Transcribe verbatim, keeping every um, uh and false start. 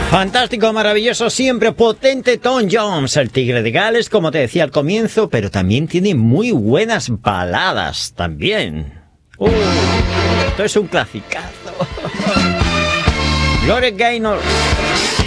Fantástico, maravilloso, siempre potente Tom Jones, el tigre de Gales, como te decía al comienzo, pero también tiene muy buenas baladas también. Uh, esto es un clasicazo. Gloria Gaynor.